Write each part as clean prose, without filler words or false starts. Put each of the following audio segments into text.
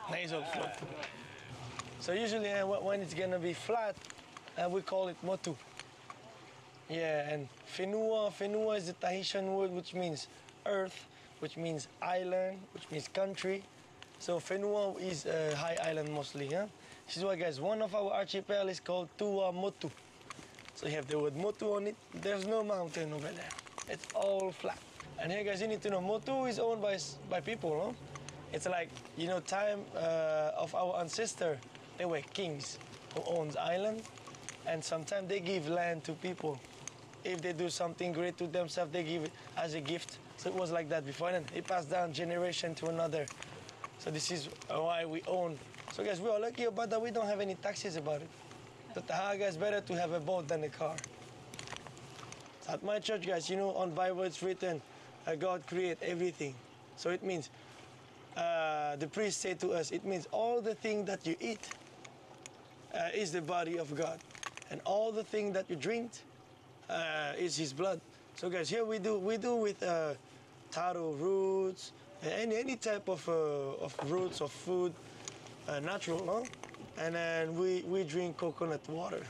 nasal flow. So usually when it's gonna be flat, we call it motu. Yeah, and Whenua is the Tahitian word which means earth, which means island, which means country. So Whenua is a high island mostly, huh? This is why, guys, one of our archipel is called Tuamotu. So you have the word Motu on it. There's no mountain over there. It's all flat. And here, guys, you need to know, Motu is owned by people, huh? It's like, you know, time of our ancestor, they were kings who owns island, and sometimes they give land to people. If they do something great to themselves, they give it as a gift. So it was like that before, and it passed down generation to another. So this is why we own. So guys, we are lucky about that. We don't have any taxes about it. The Tahaga is better to have a boat than a car. So at my church, guys, you know, on Bible it's written, God created everything. So it means, the priest said to us, it means all the things that you eat is the body of God. And all the things that you drink is His blood. So guys, here we do with taro roots, any type of roots of food, natural, no? And then we drink coconut water.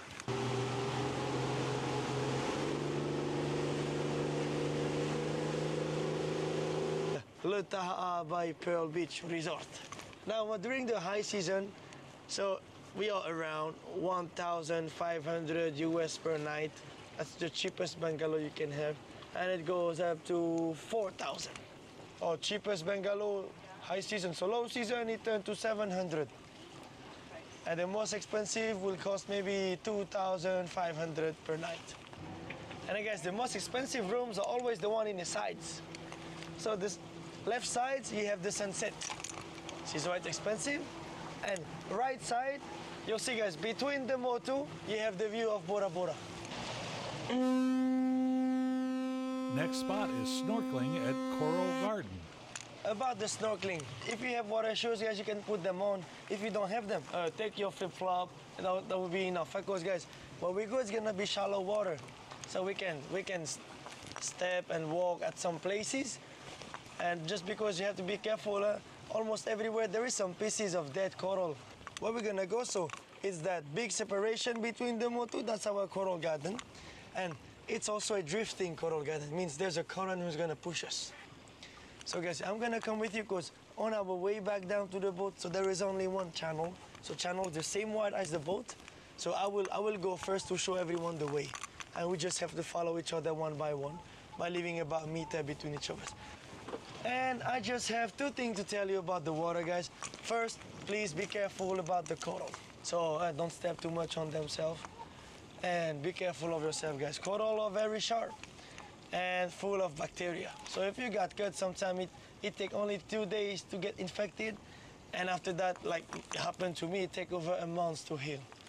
Le Taha'a by Pearl Beach Resort. Now during the high season, so we are around 1,500 US per night. That's the cheapest bungalow you can have, and it goes up to 4,000. Or cheapest bungalow, high season. So low season, it turned to 700. And the most expensive will cost maybe 2,500 per night. And I guess the most expensive rooms are always the one in the sides. So this left side, you have the sunset. See, so it's expensive. And right side, you'll see, guys, between the Motu, you have the view of Bora Bora. Next spot is snorkeling at Coral Garden. About the snorkeling, if you have water shoes, guys, you can put them on. If you don't have them, take your flip-flop, that will be enough. Because, guys, where we go is gonna be shallow water, so we can step and walk at some places. And just because you have to be careful, almost everywhere there is some pieces of dead coral. Where we're gonna go, so it's that big separation between the Motu. That's our coral garden, and it's also a drifting coral garden. It means there's a current who's gonna push us. So guys, I'm gonna come with you because on our way back down to the boat, so there is only one channel. So channel the same wide as the boat. So I will go first to show everyone the way. And we just have to follow each other one by one by leaving about a meter between each of us. And I just have two things to tell you about the water, guys. First, please be careful about the coral. So don't step too much on themselves. And be careful of yourself, guys. Coral are very sharp and full of bacteria. So if you got cut, sometimes it take only 2 days to get infected, and after that, like it happened to me, it take over a month to heal.